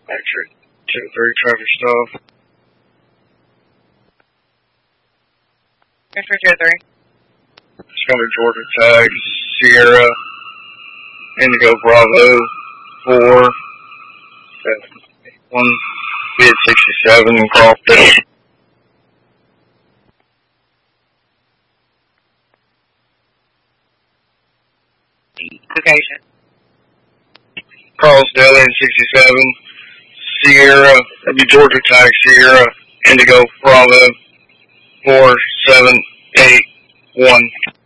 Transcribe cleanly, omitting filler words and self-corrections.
Exit 2-3 traffic stop. Extra 2-3. It's going to be Georgia Tag, Sierra, Indigo Bravo, 4, 1, bid 67 in Crofton. Location. Carl's Deli in 67, Sierra, that'd be Georgia Tag, Sierra, Indigo Bravo, 4, 7, 8, 1.